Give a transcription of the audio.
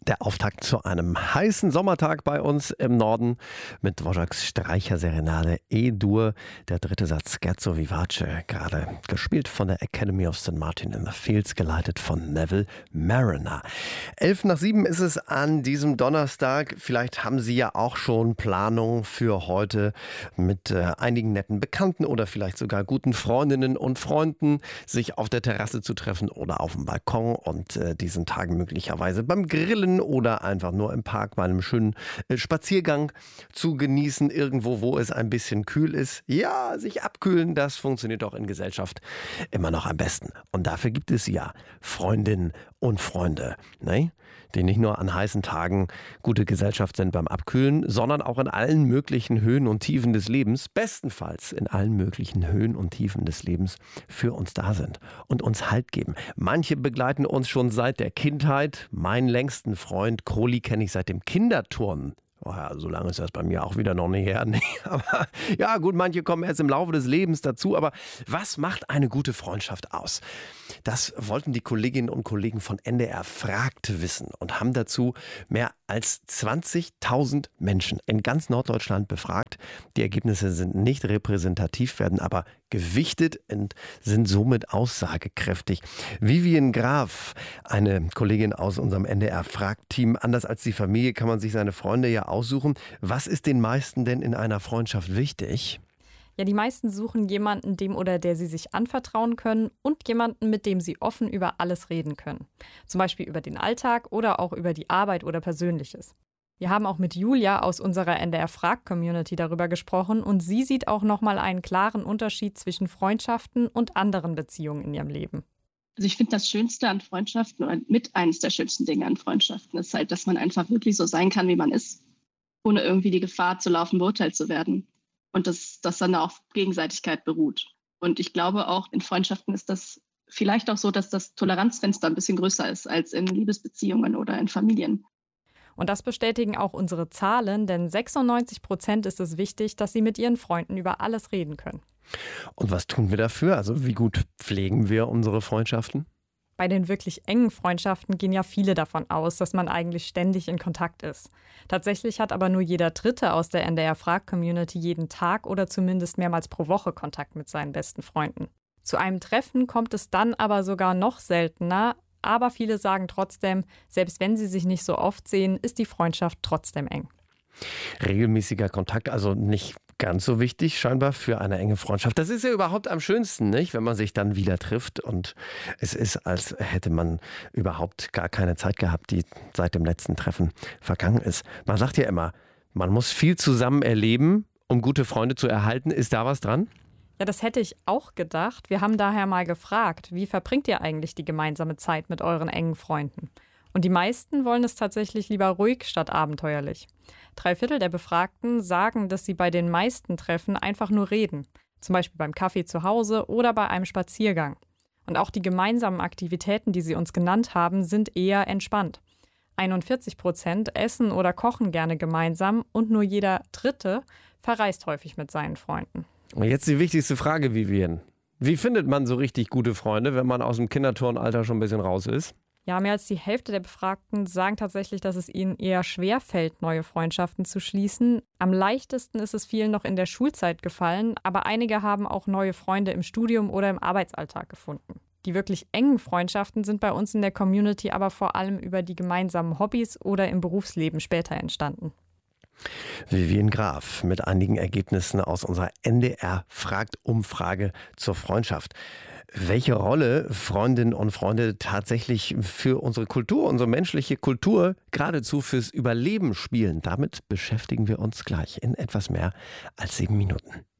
Der Auftakt zu einem heißen Sommertag bei uns im Norden mit Dvořáks Streicherserenade E-Dur, der dritte Satz Scherzo vivace, gerade gespielt von der Academy of St. Martin in the Fields, geleitet von Neville Marriner. 6:11 ist es an diesem Donnerstag. Vielleicht haben Sie ja auch schon Planung für heute mit einigen netten Bekannten oder vielleicht sogar guten Freundinnen und Freunden, sich auf der Terrasse zu treffen oder auf dem Balkon und diesen Tag möglicherweise beim Grillen oder einfach nur im Park bei einem schönen Spaziergang zu genießen, irgendwo, wo es ein bisschen kühl ist. Ja, sich abkühlen, das funktioniert auch in Gesellschaft immer noch am besten. Und dafür gibt es ja Freundinnen und Freunde, ne? Die nicht nur an heißen Tagen gute Gesellschaft sind beim Abkühlen, sondern auch in allen möglichen Höhen und Tiefen des Lebens, bestenfalls in allen möglichen Höhen und Tiefen des Lebens für uns da sind und uns Halt geben. Manche begleiten uns schon seit der Kindheit. Meinen längsten Freund Kroli kenne ich seit dem Kinderturnen. Oh ja, so lange ist das bei mir auch wieder noch nicht her. Nee, aber ja gut, manche kommen erst im Laufe des Lebens dazu. Aber was macht eine gute Freundschaft aus? Das wollten die Kolleginnen und Kollegen von NDR fragt wissen und haben dazu mehr als 20.000 Menschen in ganz Norddeutschland befragt. Die Ergebnisse sind nicht repräsentativ, werden aber gewichtet und sind somit aussagekräftig. Vivian Graf, eine Kollegin aus unserem NDR-Fragt-Team, anders als die Familie kann man sich seine Freunde ja aussuchen. Was ist den meisten denn in einer Freundschaft wichtig? Ja, die meisten suchen jemanden, dem oder der sie sich anvertrauen können und jemanden, mit dem sie offen über alles reden können. Zum Beispiel über den Alltag oder auch über die Arbeit oder Persönliches. Wir haben auch mit Julia aus unserer NDR-Frag-Community darüber gesprochen und sie sieht auch nochmal einen klaren Unterschied zwischen Freundschaften und anderen Beziehungen in ihrem Leben. Also ich finde, das Schönste an Freundschaften oder mit eines der schönsten Dinge an Freundschaften ist halt, dass man einfach wirklich so sein kann, wie man ist, ohne irgendwie die Gefahr zu laufen, beurteilt zu werden. Und dass das dann auf Gegenseitigkeit beruht. Und ich glaube auch, in Freundschaften ist das vielleicht auch so, dass das Toleranzfenster ein bisschen größer ist als in Liebesbeziehungen oder in Familien. Und das bestätigen auch unsere Zahlen, denn 96% ist es wichtig, dass sie mit ihren Freunden über alles reden können. Und was tun wir dafür? Also wie gut pflegen wir unsere Freundschaften? Bei den wirklich engen Freundschaften gehen ja viele davon aus, dass man eigentlich ständig in Kontakt ist. Tatsächlich hat aber nur jeder Dritte aus der NDR-Frag-Community jeden Tag oder zumindest mehrmals pro Woche Kontakt mit seinen besten Freunden. Zu einem Treffen kommt es dann aber sogar noch seltener, aber viele sagen trotzdem, selbst wenn sie sich nicht so oft sehen, ist die Freundschaft trotzdem eng. Regelmäßiger Kontakt, also nicht ganz so wichtig scheinbar für eine enge Freundschaft. Das ist ja überhaupt am schönsten, nicht? Wenn man sich dann wieder trifft und es ist, als hätte man überhaupt gar keine Zeit gehabt, die seit dem letzten Treffen vergangen ist. Man sagt ja immer, man muss viel zusammen erleben, um gute Freunde zu erhalten. Ist da was dran? Ja, das hätte ich auch gedacht. Wir haben daher mal gefragt, wie verbringt ihr eigentlich die gemeinsame Zeit mit euren engen Freunden? Und die meisten wollen es tatsächlich lieber ruhig statt abenteuerlich. 3/4 der Befragten sagen, dass sie bei den meisten Treffen einfach nur reden. Zum Beispiel beim Kaffee zu Hause oder bei einem Spaziergang. Und auch die gemeinsamen Aktivitäten, die sie uns genannt haben, sind eher entspannt. 41% essen oder kochen gerne gemeinsam und nur jeder Dritte verreist häufig mit seinen Freunden. Und jetzt die wichtigste Frage, Vivian. Wie findet man so richtig gute Freunde, wenn man aus dem Kinderturnalter schon ein bisschen raus ist? Ja, mehr als die Hälfte der Befragten sagen tatsächlich, dass es ihnen eher schwer fällt, neue Freundschaften zu schließen. Am leichtesten ist es vielen noch in der Schulzeit gefallen, aber einige haben auch neue Freunde im Studium oder im Arbeitsalltag gefunden. Die wirklich engen Freundschaften sind bei uns in der Community aber vor allem über die gemeinsamen Hobbys oder im Berufsleben später entstanden. Vivian Graf mit einigen Ergebnissen aus unserer NDR-Fragt-Umfrage zur Freundschaft. Welche Rolle Freundinnen und Freunde tatsächlich für unsere Kultur, unsere menschliche Kultur, geradezu fürs Überleben spielen, damit beschäftigen wir uns gleich in etwas mehr als 7 Minuten.